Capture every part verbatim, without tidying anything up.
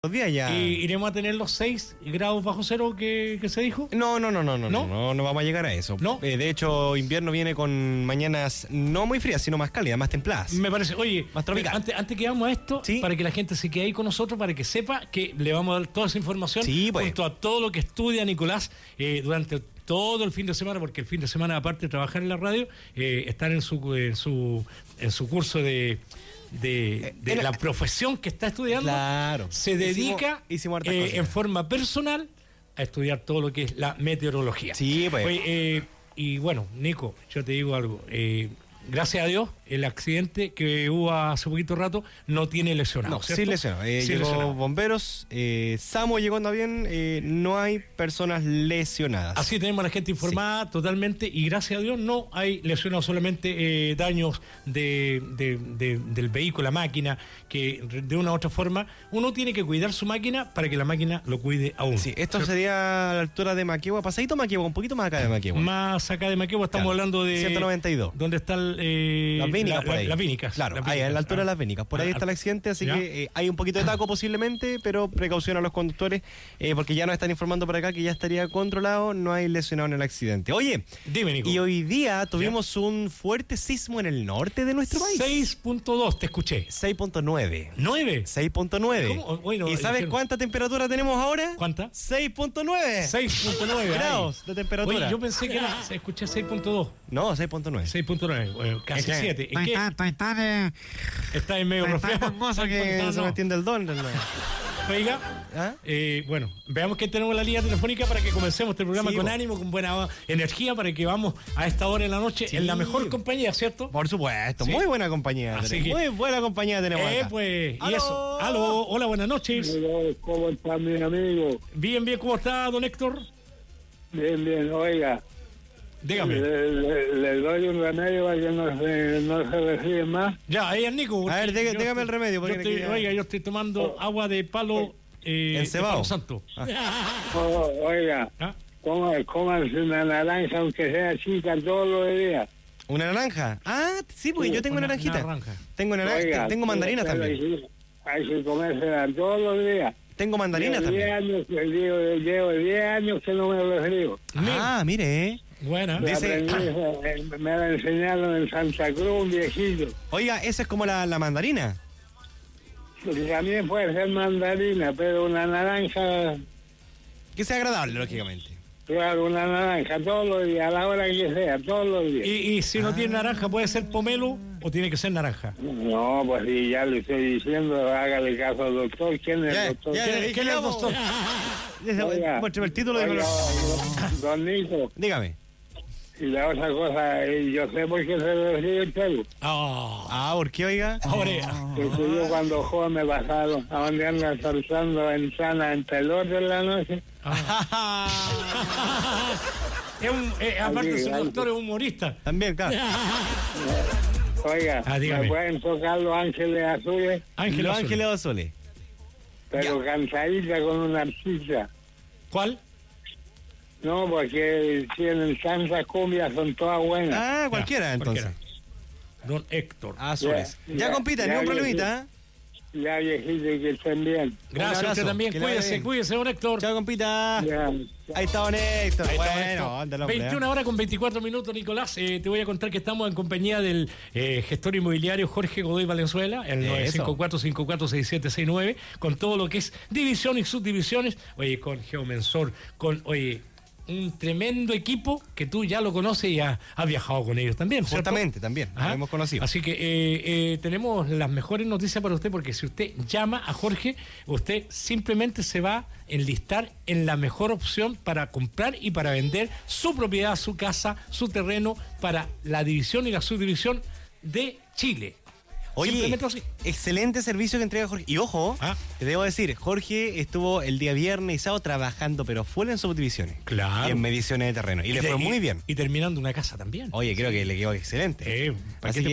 Los días ya. ¿Y iremos a tener los seis grados bajo cero que, que se dijo? No, no, no, no, no, no, ¿No? no, no vamos a llegar a eso. ¿No? Eh, de hecho, invierno viene con mañanas no muy frías, sino más cálidas, más templadas. Me parece, oye, Más tropical. antes, antes que vamos a esto, Sí. para que la gente se quede ahí con nosotros, para que sepa que le vamos a dar toda esa información Sí, pues. junto a todo lo que estudia Nicolás eh, durante todo el fin de semana, porque el fin de semana, aparte de trabajar en la radio, eh, están en su, en su, en su curso de... de, de en la la- profesión que está estudiando, Claro. se dedica Hicimos- hicimos hartas eh, cosas. en forma personal a estudiar todo lo que es la meteorología. Sí, pues. Oye, eh, y bueno, Nico, yo te digo algo. eh, gracias a Dios, el accidente que hubo hace poquito rato no tiene lesionados. No, ¿cierto? sí lesionó. Eh, Sí llegó lesionado. bomberos, eh, Samo llegó andando bien, eh, no hay personas lesionadas. Así tenemos a la gente informada totalmente y gracias a Dios no hay lesionados, solamente eh, daños de, de- de- del vehículo, la máquina, que de una u otra forma uno tiene que cuidar su máquina para que la máquina lo cuide a uno. Sí, esto sería a la altura de Maquegua, pasadito Maquegua, un poquito más acá de Maquegua. Más acá de Maquegua estamos Claro, hablando de... ciento noventa y dos. ¿Dónde está el, eh, Las Vínicas, la- por la- ahí. Las Vínicas. Claro, las ahí a la Vínicas. altura de Ah. las Vínicas. Por ahí Ah, está el accidente, así ¿ya? que eh, hay un poquito de taco posiblemente, pero precaución a los conductores, eh, porque ya nos están informando por acá que ya estaría controlado, no hay lesionado en el accidente. Oye, Dime, Nico. y hoy día tuvimos un fuerte sismo en el norte de nuestro país. seis punto dos, te escuché. seis punto nueve. ¿nueve? seis punto nueve. ¿Cómo? Bueno, ¿Y sabes dijeron- cuánta temperatura tenemos ahora? ¿Cuánta? seis punto nueve. seis punto nueve grados de temperatura. Oye, yo pensé que era, se escuché seis punto dos. No, seis punto nueve. seis punto nueve, bueno, casi Es que- siete. ¿En Estoy qué? tan, estoy tan, eh, Está en medio estoy tan resfriado. hermoso que No se me no. entiende el don. ¿no? Oiga, ¿Ah? eh, bueno, veamos que tenemos la línea telefónica para que comencemos este programa Sí, con po. ánimo, con buena energía, para que vamos a esta hora en la noche Sí. en la mejor compañía, ¿cierto? Por supuesto, Sí. muy buena compañía. Así tenemos, que- muy buena compañía tenemos Eh, acá. pues, y ¡Aló! eso. Aló, hola, buenas noches. Hola, ¿cómo está mi amigo? Bien, bien, ¿cómo está, don Héctor? Bien, bien, oiga. Dígame. Le, le- le doy un remedio para que no se, no se recibe más. Ya, ahí es Nico. A ver, porque diga- yo dígame el estoy- remedio, yo porque estoy- aquí ya- Oiga, yo estoy tomando agua de palo eh, de Encebado. Palo Santo. O- oiga, ¿Ah? coma- cómanse una naranja, aunque sea chica, todos los días. ¿Una naranja? Ah, sí, porque Sí, yo tengo una naranjita. naranja. Tengo naranja, Oiga, tengo mandarinas pero también. Hay, hay que comérsela todos los días. Tengo mandarinas Llevo diez también. años, que- llevo, llevo diez años que no me resfrío. Ah, mire. eh. Buena. Me, Dice- aprendí, eh, me la enseñaron en Santa Cruz, un viejito. Oiga, esa es como la, la mandarina. Porque también puede ser mandarina, pero una naranja, Que sea agradable, lógicamente. claro, una naranja todos los días, a la hora que sea, todos los días. Y, y si no Ah. tiene naranja, ¿puede ser pomelo o tiene que ser naranja? No, pues sí, ya le estoy diciendo, hágale caso al doctor. ¿Quién es Ya, el doctor? ya, ¿Quién- le dije quién es el yo, doctor? Oiga, Muéstrame el título de oiga, don- don Nico, Dígame. y la otra cosa, eh, yo sé por qué se le recibe el pelo. Ah, Ah, ¿por qué, oiga? ahora, Que yo cuando joven me pasaron a donde andan saltando en sana en pelota en la noche. es un, eh, aparte Ay, su ay. doctor es humorista. También, claro. Oiga, Ah, dígame. me pueden tocar los ángeles azules, Ángel Los Azul. Ángeles Azules. pero cansadita con una artista. ¿Cuál? No, porque tienen tantas cumbias, son todas buenas. Ah, cualquiera, Ya, entonces. cualquiera. Don Héctor. Azules. Ya, Ya, ya, compita, ya, ni un ya, problemita, ¿eh? Ya viejito, que estén bien. Gracias, abrazo, usted también. que le vaya Cuídese, bien. cuídese, don Héctor. Chao, compita. Ya. Ahí está don Héctor. Ahí está, don Bueno, Héctor. ándale, hombre, veintiuna horas con veinticuatro minutos, Nicolás. Eh, te voy a contar que estamos en compañía del eh, gestor inmobiliario Jorge Godoy Valenzuela, el Eso. nueve cinco cuatro, cinco cuatro seis siete seis nueve, con todo lo que es división y subdivisiones. Oye, con Geomensor, con, oye, un tremendo equipo que tú ya lo conoces y has, has viajado con ellos también, ¿cierto? Justamente, también. Ajá. Lo hemos conocido. Así que eh, eh, tenemos las mejores noticias para usted, porque si usted llama a Jorge, usted simplemente se va a enlistar en la mejor opción para comprar y para vender su propiedad, su casa, su terreno, para la división y la subdivisión de Chile. Oye, Simplemente así. excelente servicio que entrega Jorge. Y ojo, Ah. te debo decir, Jorge estuvo el día viernes y sábado trabajando, pero full en subdivisiones. Claro. Y en mediciones de terreno. Y, le te- fue muy bien. Y terminando una casa también. Oye, creo que le quedó excelente. Eh, ¿para Así qué te que, cuento?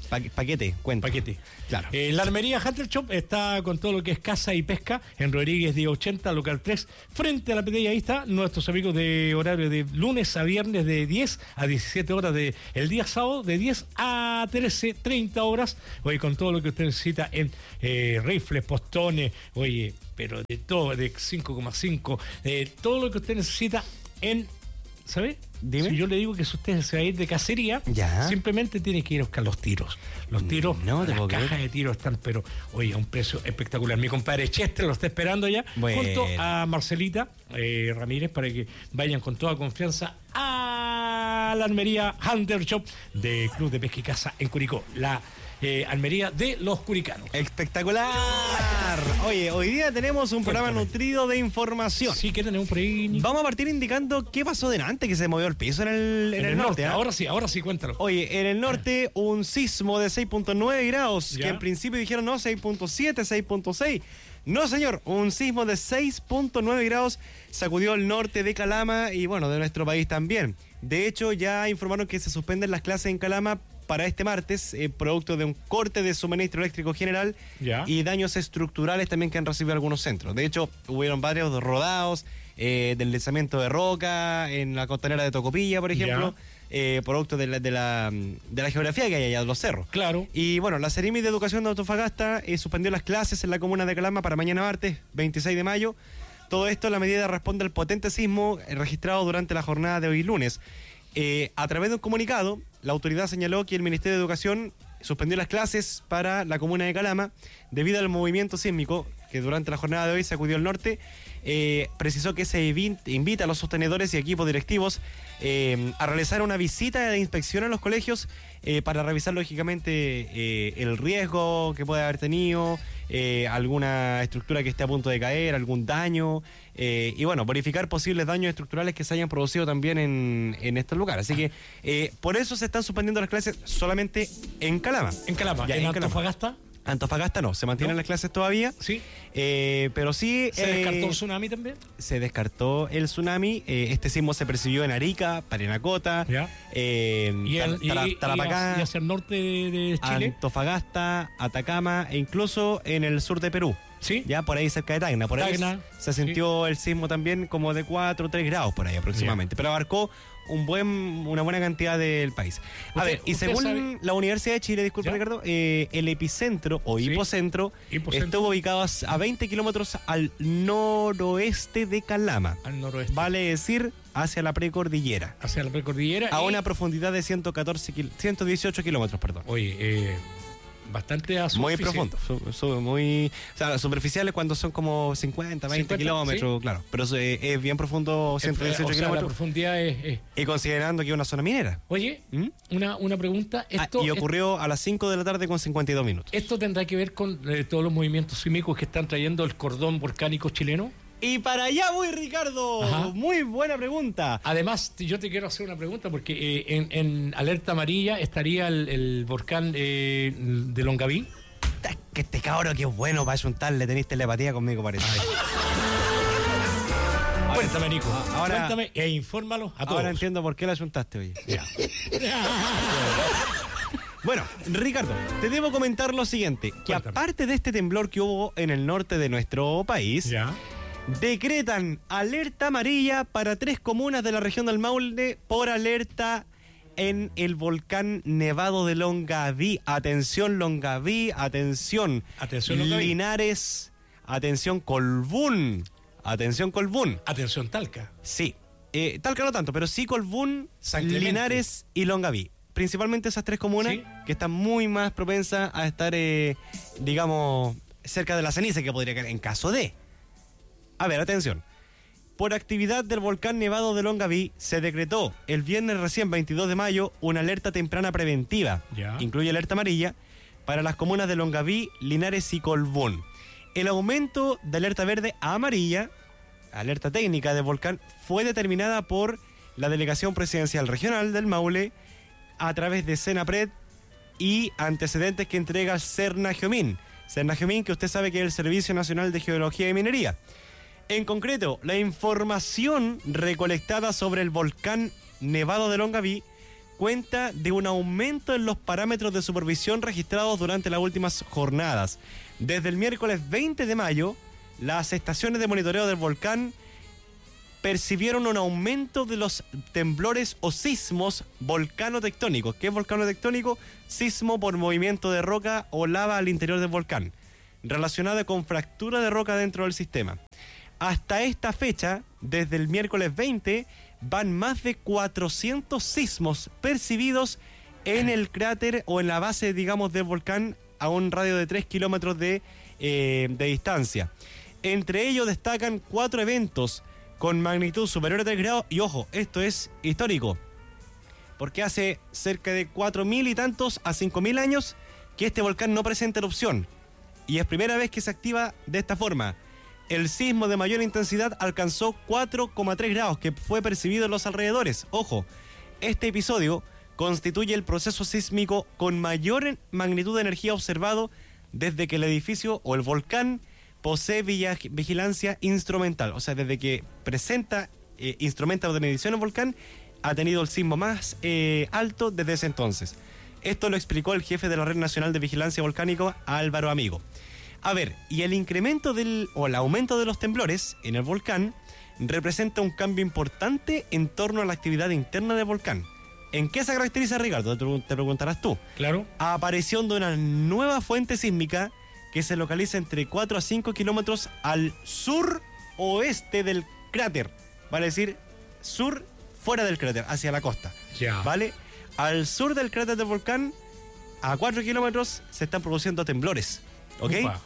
Pa paquete, cuenta. Paquete. Claro. Eh, la armería Hunter Shop está con todo lo que es caza y pesca en Rodríguez diez ochenta, local tres, frente a la P D I. Ahí está nuestros amigos de horario de lunes a viernes de diez a diecisiete horas, de el día sábado de diez a trece, treinta horas. Oye, con todo lo que usted necesita en eh, rifles, postones, oye, pero de todo, de cinco coma cinco, de todo lo que usted necesita en, ¿sabe? Dime. Si yo le digo que si usted se va a ir de cacería, ya. simplemente tiene que ir a buscar los tiros. Los tiros, no, las puedo cajas creer. de tiros están, pero oye, a un precio espectacular. Mi compadre Chester lo está esperando ya, Bueno. junto a Marcelita eh, Ramírez, para que vayan con toda confianza a la armería Hunter Shop de Club de Pesca y Caza en Curicó. La eh, armería de los curicanos. Espectacular. Oye, hoy día tenemos un programa Cuéntame. nutrido de información. Sí, que tenemos por ahí. Vamos a partir indicando qué pasó delante, que se movió el piso en el, en en el norte. ¿ah? Ahora sí, ahora sí, cuéntalo. Oye, en el norte un sismo de seis punto nueve grados, Ya. que en principio dijeron no, seis punto siete, seis punto seis. No, señor, un sismo de seis punto nueve grados sacudió el norte de Calama y bueno, de nuestro país también. De hecho, ya informaron que se suspenden las clases en Calama para este martes, eh, producto de un corte de suministro eléctrico general Ya. y daños estructurales también que han recibido algunos centros. De hecho, hubieron varios rodados, eh, deslizamiento de roca en la costanera de Tocopilla, por ejemplo, eh, producto de la, de, la, de la geografía que hay allá, de los cerros. Claro. Y bueno, la Seremi de Educación de Antofagasta eh, suspendió las clases en la comuna de Calama para mañana martes, veintiséis de mayo. Todo esto, la medida responde al potente sismo eh, registrado durante la jornada de hoy lunes. Eh, a través de un comunicado, la autoridad señaló que el Ministerio de Educación suspendió las clases para la comuna de Calama debido al movimiento sísmico que durante la jornada de hoy sacudió el norte. Eh, precisó que se invita a los sostenedores y equipos directivos eh, a realizar una visita de inspección a los colegios eh, para revisar lógicamente eh, el riesgo que puede haber tenido, eh, alguna estructura que esté a punto de caer, algún daño, eh, y bueno, verificar posibles daños estructurales que se hayan producido también en, en estos lugares. Así que eh, por eso se están suspendiendo las clases solamente en Calama. En Calama, Ya, en, en Calama. Antofagasta. Antofagasta no, se mantienen ¿No? las clases todavía, Sí. eh, pero sí... ¿Se eh, descartó el tsunami también? se descartó el tsunami. Eh, este sismo se percibió en Arica, Parinacota, Ya. eh, Y, el, y, Tala- y- Tarapacá, y hacia el norte de, de Chile. Antofagasta, Atacama e incluso en el sur de Perú. Sí. Ya por ahí cerca de Tacna. Por ahí Tacna, se sintió el sismo también como de cuatro o tres grados por ahí aproximadamente. Pero abarcó un buen, una buena cantidad del país. A Usted- ver, y usted según sabe- la Universidad de Chile, disculpe ¿Ya? Ricardo, eh, el epicentro o Sí. hipocentro, Hipocentro. estuvo ubicado a veinte kilómetros al noroeste de Calama. Al noroeste. Vale decir, hacia la precordillera. Hacia la precordillera. A y- una profundidad de ciento catorce kil- ciento dieciocho kilómetros, perdón. Oye, eh, bastante a Muy superficie. profundo, su- su- muy, o sea, superficiales cuando son como cincuenta, veinte cincuenta, kilómetros, claro, pero es, eh, es bien profundo, ciento Eh, dieciocho o sea, la kilómetros, profundidad es... es- y considerando que es una zona minera. Oye, ¿Mm? una, una pregunta. Ah, Esto, y ocurrió a las cinco de la tarde con cincuenta y dos minutos. ¿Esto tendrá que ver con eh, todos los movimientos sísmicos que están trayendo el cordón volcánico chileno? Y para allá voy, Ricardo. Ajá. Muy buena pregunta. Además, yo te quiero hacer una pregunta porque eh, en, en alerta amarilla estaría el, el volcán eh, de Longaví. Que este cabro que es bueno para ayuntarle, tenéis telepatía conmigo, parece. Cuéntame, Nico. ahora- Cuéntame e infórmalos a todos. Ahora entiendo por qué la ayuntaste hoy. Ya. Bueno, Ricardo, te debo comentar lo siguiente, que Cuéntame. aparte de este temblor que hubo en el norte de nuestro país, Ya. decretan alerta amarilla para tres comunas de la región del Maule por alerta en el volcán Nevado de Longaví. Atención Longaví, atención, Atención, Longaví. Linares, atención Colbún, atención Colbún. Atención, Talca. Sí, eh, Talca no tanto, pero sí Colbún, San Clemente. Linares y Longaví. Principalmente esas tres comunas Sí. que están muy más propensas a estar, eh, digamos, cerca de la ceniza que podría caer en caso de... A ver, atención. Por actividad del volcán Nevado de Longaví, se decretó el viernes recién veintidós de mayo una alerta temprana preventiva. Ya. Incluye alerta amarilla para las comunas de Longaví, Linares y Colbún. El aumento de alerta verde a amarilla, alerta técnica del volcán, fue determinada por la Delegación Presidencial Regional del Maule a través de Senapred y antecedentes que entrega Cernagiomín. Cernagiomín, que usted sabe que es el Servicio Nacional de Geología y Minería. En concreto, la información recolectada sobre el volcán Nevado de Longaví cuenta de un aumento en los parámetros de supervisión registrados durante las últimas jornadas. Desde el miércoles veinte de mayo, las estaciones de monitoreo del volcán percibieron un aumento de los temblores o sismos volcanotectónicos. ¿Qué es volcanotectónico? Sismo por movimiento de roca o lava al interior del volcán, relacionado con fractura de roca dentro del sistema. Hasta esta fecha, desde el miércoles veinte, van más de cuatrocientos sismos percibidos en el cráter o en la base, digamos, del volcán a un radio de tres kilómetros de, eh, de distancia. Entre ellos destacan cuatro eventos con magnitud superior a tres grados. Y ojo, esto es histórico, porque hace cerca de cuatro mil y tantos a cinco mil años que este volcán no presenta erupción. Y es primera vez que se activa de esta forma. El sismo de mayor intensidad alcanzó cuatro coma tres grados, que fue percibido en los alrededores. Ojo, este episodio constituye el proceso sísmico con mayor magnitud de energía observado desde que el edificio o el volcán posee vigilancia instrumental. O sea, desde que presenta eh, instrumentos de medición el volcán, ha tenido el sismo más eh, alto desde ese entonces. Esto lo explicó el jefe de la Red Nacional de Vigilancia Volcánica, Álvaro Amigo. A ver, y el incremento del, o el aumento de los temblores en el volcán representa un cambio importante en torno a la actividad interna del volcán. ¿En qué se caracteriza, Ricardo? Te, te preguntarás tú. Claro. Aparición de una nueva fuente sísmica que se localiza entre cuatro a cinco kilómetros al sur oeste del cráter. Vale decir, sur fuera del cráter, hacia la costa. Ya. ¿Vale? Al sur del cráter del volcán, a cuatro kilómetros, se están produciendo temblores. ¿Ok? Upa.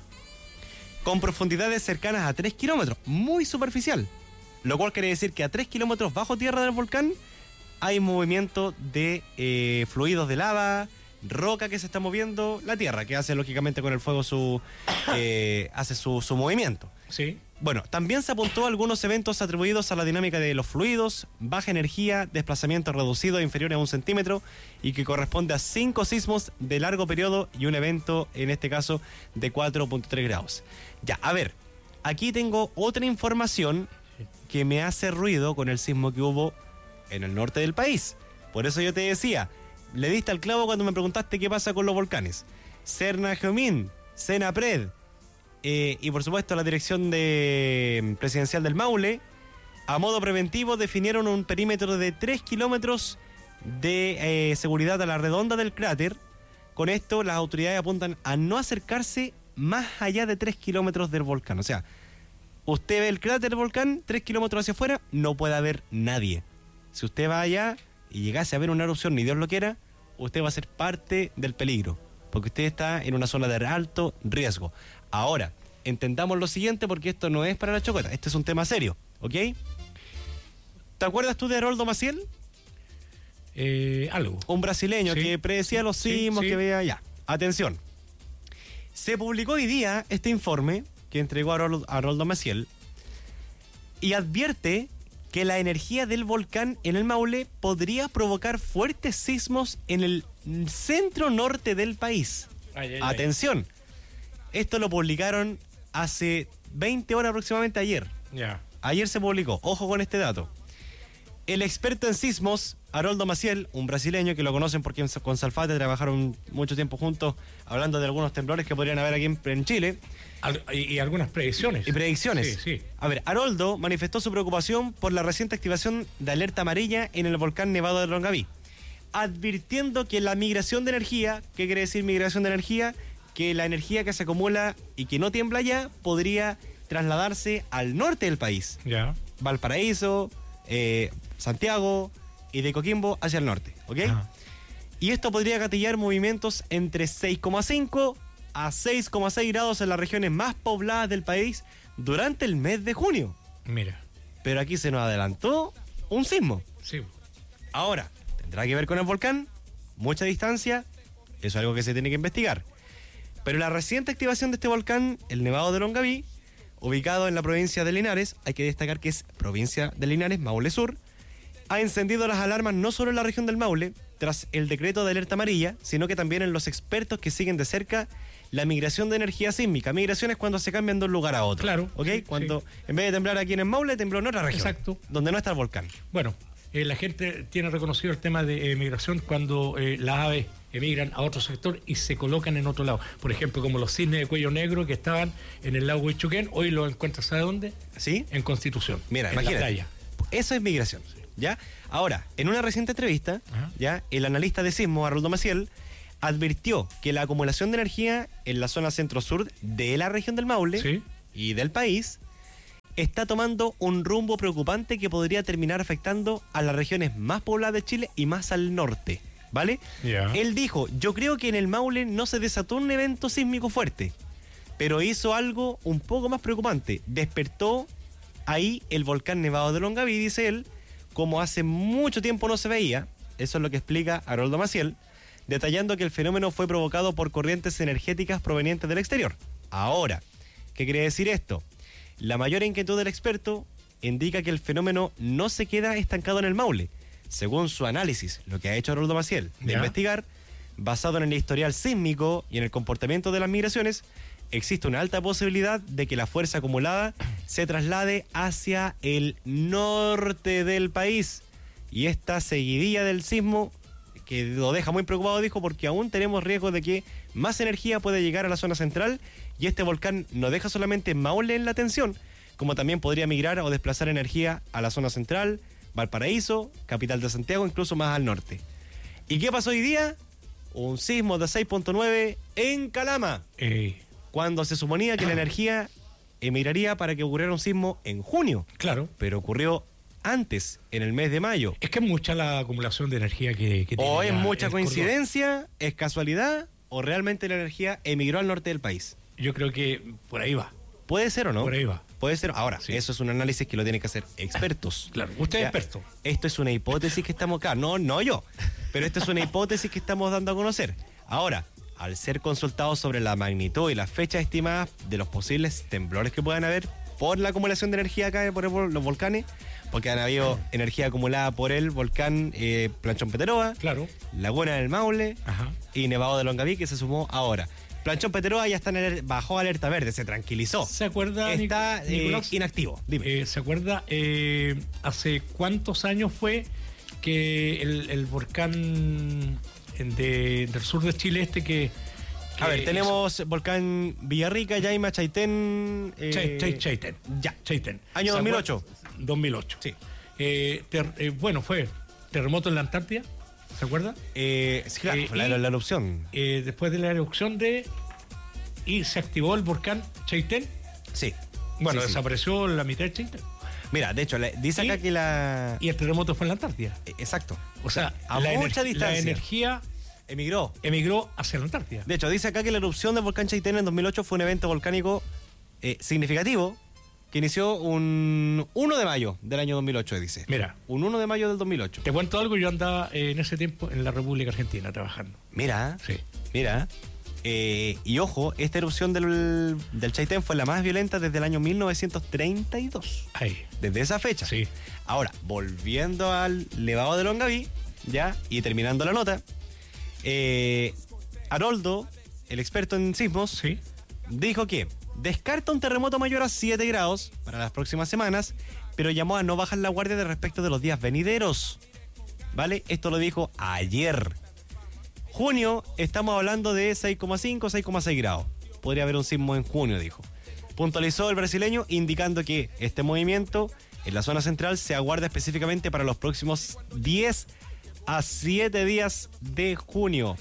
Con profundidades cercanas a tres kilómetros, muy superficial. Lo cual quiere decir que a tres kilómetros bajo tierra del volcán hay movimiento de eh, fluidos de lava, roca que se está moviendo, la tierra, que hace lógicamente con el fuego su eh, hace su, su movimiento. Sí. Bueno, también se apuntó a algunos eventos atribuidos a la dinámica de los fluidos, baja energía, desplazamiento reducido inferior a un centímetro y que corresponde a cinco sismos de largo periodo y un evento, en este caso, de cuatro punto tres grados. Ya, a ver, aquí tengo otra información que me hace ruido con el sismo que hubo en el norte del país. Por eso yo te decía, le diste al clavo cuando me preguntaste qué pasa con los volcanes. Serna-Jomín, Senapred, Eh, y por supuesto la dirección de, presidencial del Maule, a modo preventivo definieron un perímetro de tres kilómetros de eh, seguridad a la redonda del cráter. Con esto las autoridades apuntan a no acercarse más allá de tres kilómetros del volcán. O sea, usted ve el cráter del volcán tres kilómetros hacia afuera, no puede haber nadie. Si usted va allá y llegase a ver una erupción, ni Dios lo quiera, usted va a ser parte del peligro, porque usted está en una zona de alto riesgo. Ahora, entendamos lo siguiente, porque esto no es para la chocota, este es un tema serio, ¿ok? ¿Te acuerdas tú de Haroldo Maciel? Eh, algo. Un brasileño Sí. que predecía los Sí, sismos, sí. que veía ya. Atención. Se publicó hoy día este informe que entregó Haroldo, Haroldo Maciel y advierte que la energía del volcán en el Maule podría provocar fuertes sismos en el centro norte del país. Ay, ay, ay. Atención. Esto lo publicaron hace veinte horas aproximadamente ayer. Ya. Ayer se publicó. Ojo con este dato. El experto en sismos, Haroldo Maciel, un brasileño que lo conocen porque con Salfate trabajaron mucho tiempo juntos hablando de algunos temblores que podrían haber aquí en, en Chile. Al- y, y algunas predicciones. Y predicciones. Sí, sí. A ver, Haroldo manifestó su preocupación por la reciente activación de alerta amarilla en el volcán Nevado de Longaví, advirtiendo que la migración de energía, ¿qué quiere decir migración de energía? Que la energía que se acumula y que no tiembla ya podría trasladarse al norte del país. Ya. Valparaíso, eh, Santiago y de Coquimbo hacia el norte, ¿ok? Ajá. Y esto podría gatillar movimientos entre seis coma cinco a seis coma seis grados en las regiones más pobladas del país durante el mes de junio. Mira. Pero aquí se nos adelantó un sismo. Sí. Ahora, ¿tendrá que ver con el volcán? Mucha distancia, eso es algo que se tiene que investigar. Pero la reciente activación de este volcán, el Nevado de Longaví, ubicado en la provincia de Linares, hay que destacar que es provincia de Linares, Maule Sur, ha encendido las alarmas no solo en la región del Maule, tras el decreto de alerta amarilla, sino que también en los expertos que siguen de cerca la migración de energía sísmica. Migración es cuando se cambian de un lugar a otro. Claro, ¿Ok? sí, cuando sí. en vez de temblar aquí en el Maule, tembló en otra región. Exacto. Donde no está el volcán. Bueno, eh, la gente tiene reconocido el tema de emigración cuando eh, las aves emigran a otro sector y se colocan en otro lado. Por ejemplo, como los cisnes de cuello negro que estaban en el lago Huichuquén, hoy los encuentras, ¿sabe dónde? ¿Sí? En Constitución. Mira, en la imagínate. playa. Eso es migración, ¿ya? Ahora, en una reciente entrevista, Ajá. ya, el analista de sismo, Haroldo Maciel, advirtió que la acumulación de energía en la zona centro-sur de la región del Maule Sí. y del país está tomando un rumbo preocupante que podría terminar afectando a las regiones más pobladas de Chile y más al norte, ¿vale? Ya. Él dijo, yo creo que en el Maule no se desató un evento sísmico fuerte, pero hizo algo un poco más preocupante. Despertó ahí el volcán Nevado de Longaví, dice él, como hace mucho tiempo no se veía. Eso es lo que explica Haroldo Maciel, detallando que el fenómeno fue provocado por corrientes energéticas provenientes del exterior. Ahora, ¿qué quiere decir esto? La mayor inquietud del experto indica que el fenómeno no se queda estancado en el Maule. Según su análisis, lo que ha hecho Haroldo Maciel, de Ya. investigar, basado en el historial sísmico y en el comportamiento de las migraciones, existe una alta posibilidad de que la fuerza acumulada se traslade hacia el norte del país. Y esta seguidilla del sismo, que lo deja muy preocupado, dijo, porque aún tenemos riesgo de que más energía puede llegar a la zona central y este volcán no deja solamente Maule en la atención, como también podría migrar o desplazar energía a la zona central, Valparaíso, capital de Santiago, incluso más al norte. ¿Y qué pasó hoy día? Un sismo de seis punto nueve en Calama, Eh, cuando se suponía que la energía emigraría para que ocurriera un sismo en junio, claro. pero ocurrió antes, en el mes de mayo. Es que es mucha la acumulación de energía que, que tiene. O es la- mucha el cordón. coincidencia, es casualidad, o realmente la energía emigró al norte del país. Yo creo que por ahí va. Puede ser o no. Por ahí va. Puede ser. Ahora, Sí. eso es un análisis que lo tienen que hacer expertos. Claro, usted es Ya, experto. Esto es una hipótesis que estamos acá. No, no yo. Pero esto es una hipótesis que estamos dando a conocer. Ahora, al ser consultados sobre la magnitud y las fechas estimadas de los posibles temblores que puedan haber por la acumulación de energía acá por el- los volcanes, porque han habido energía acumulada por el volcán eh, Planchón Peteroa, Claro. Laguna del Maule Ajá. y Nevado de Longaví, que se sumó ahora. Planchón Peteroa ya está en aler- bajó alerta verde, se tranquilizó. ¿Se acuerda, Está Nic- eh, Nicolás? inactivo. Dime. Eh, ¿Se acuerda eh, hace cuántos años fue que el, el volcán de- del sur de Chile este que... que A ver, hizo- tenemos volcán Villarrica, Yaima, Chaitén. eh, Chai- Chai- Chaitén. Ya. Chaitén. Año ¿Se dos mil ocho. acuerda? dos mil ocho. Sí. Eh, ter- eh, bueno, fue terremoto en la Antártida, ¿se acuerda? Eh, sí, claro, Eh, fue la, y- la erupción. Eh, después de la erupción de... Y se activó el volcán Chaitén. Sí. Bueno, Sí, sí. desapareció la mitad de Chaitén. Mira, de hecho, le- dice acá Y- que la. Y el terremoto fue en la Antártida. eh, Exacto. O sea, a la, mucha ener- distancia. la energía Emigró. emigró hacia la Antártida. De hecho, dice acá que la erupción del volcán Chaitén en dos mil ocho fue un evento volcánico eh, significativo que inició un uno de mayo del año dos mil ocho, dice. Mira. Un uno de mayo del dos mil ocho. Te cuento algo, yo andaba eh, en ese tiempo en la República Argentina trabajando. Mira, Sí. mira. Eh, y ojo, esta erupción del, del Chaitén fue la más violenta desde el año mil novecientos treinta y dos. Ahí. Desde esa fecha. Sí. Ahora, volviendo al Nevado de Longaví, ya, y terminando la nota, eh, Haroldo, el experto en sismos, Sí. dijo que descarta un terremoto mayor a siete grados para las próximas semanas, pero llamó a no bajar la guardia de respecto de los días venideros. ¿Vale? Esto lo dijo ayer. Junio, estamos hablando de seis coma cinco, seis coma seis grados. Podría haber un sismo en junio, dijo. Puntualizó el brasileño, indicando que este movimiento en la zona central se aguarda específicamente para los próximos diez a siete días de junio.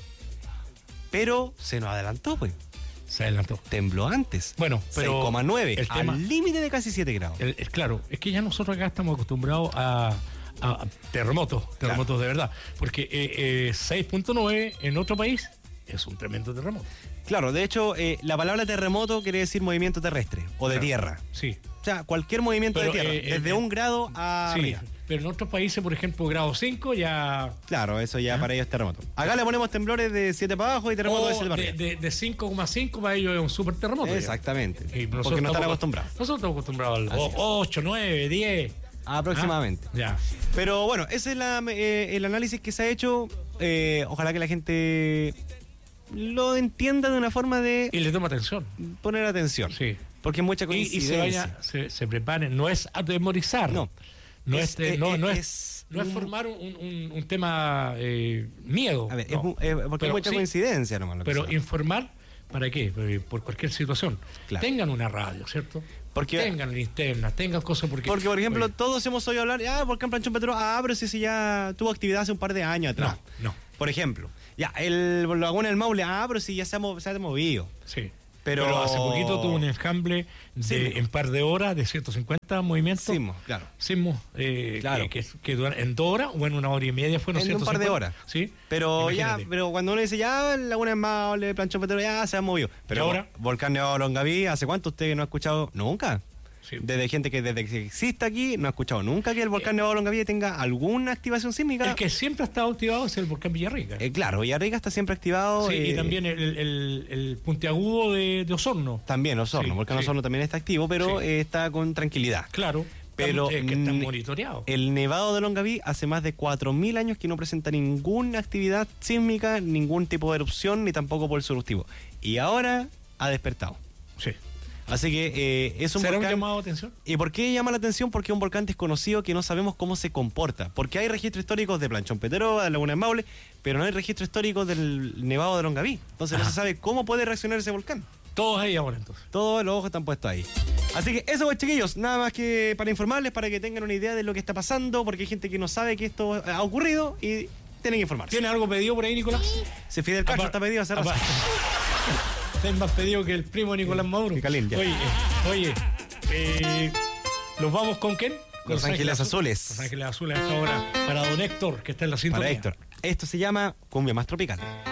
Pero se nos adelantó, pues. Se adelantó. Tembló antes. Bueno, pero seis coma nueve, el tema- al límite de casi siete grados. El- el- claro, es que ya nosotros acá estamos acostumbrados a, a terremotos, terremotos de verdad. Porque eh, eh, seis punto nueve en otro país es un tremendo terremoto. Claro, de hecho, eh, la palabra terremoto quiere decir movimiento terrestre o de Claro. tierra. Sí. O sea, cualquier movimiento Pero, de tierra, eh, desde eh, un grado a Sí, arriba. pero en otros países, por ejemplo, grado cinco ya... Claro, eso ya para ellos es terremoto. Acá le ponemos temblores de siete para abajo y terremoto de O siete para de, arriba. de, de cinco coma cinco para ellos es un super terremoto. Exactamente. Y nosotros Porque no están estamos- acostumbrados. Nosotros estamos acostumbrados al Así es. ocho, nueve, diez. Aproximadamente. Ah, ya. Pero bueno, ese es la, eh, el análisis que se ha hecho. Eh, ojalá que la gente lo entienda de una forma de Y le toma atención. poner atención. Sí. Porque es mucha Y, y coincidencia. se vaya, se, se preparen. No es atemorizar. No. No Es- es, eh, eh, no, eh, no es, es no es un- formar un, un- un tema eh, miedo. A ver, no. es, mu- eh, porque Pero hay mucha sí, coincidencia nomás. Lo que Pero se da. informar, ¿para qué? Eh, Por cualquier situación. Claro. Tengan una radio, ¿cierto? Porque- tengan linternas, tengan cosas porque... Porque, por ejemplo, Oye, todos hemos oído hablar, ah, volcán Planchón Petrero, ah, pero si, si ya tuvo actividad hace un par de años atrás. no, no, Por ejemplo, ya, el Laguna del Maule, ah, pero si ya se ha, mo- se ha movido. sí. Pero- Pero, hace poquito tuvo un enjambre de, Sí, en par de horas de ciento cincuenta movimientos. Sismos, claro. Sismos, eh, Claro. que, que, que duran- en dos horas o en una hora y media fueron En un par de ciento cincuenta. horas. Sí. Pero ya, Imagínate. pero cuando uno dice ya, Laguna del Maule, Planchón Petrero, ya se ha movido. Pero ¿Y ahora? Volcán Nevado de Longaví, ¿hace cuánto usted no ha escuchado? Nunca. Sí. Desde gente que desde que existe aquí no ha escuchado nunca que el volcán Nevado de Longaví tenga alguna activación sísmica. El que siempre ha estado activado es el volcán Villarrica. Eh, claro, Villarrica está siempre activado. Sí, y eh, también el, el, el puntiagudo de, de Osorno. También Osorno, Sí, Volcán sí. Osorno también está activo, pero Sí. eh, está con tranquilidad. Claro. Pero es que están mm, monitoreados. El Nevado de Longaví hace más de cuatro mil años que no presenta ninguna actividad sísmica, ningún tipo de erupción, ni tampoco pulso eruptivo. Y ahora ha despertado. Sí. Así que eh, es un ¿Será un volcán... llamado de atención? ¿Y por qué llama la atención? Porque es un volcán desconocido que no sabemos cómo se comporta. Porque hay registros históricos de Planchón Peteroa, de Laguna del Maule, pero no hay registros históricos del Nevado de Longaví. Entonces no Ajá. se sabe cómo puede reaccionar ese volcán. Todos ahí ahora entonces. Todos los ojos están puestos ahí. Así que eso, pues, chiquillos, nada más que para informarles, para que tengan una idea de lo que está pasando, porque hay gente que no sabe que esto ha ocurrido y tienen que informarse. ¿Tiene algo pedido por ahí, Nicolás? Si Fidel Castro Apar- está pedido hace rato. apar- Ten más pedido que el primo Nicolás Maduro. Que caliente. Oye, eh, oye, eh, ¿los vamos con quién? Con Los Ángeles Azul- Azules. Los Ángeles Azules a esta hora. Para don Héctor, que está en la sintonía. Para Héctor. Esto se llama Cumbia Más Tropical.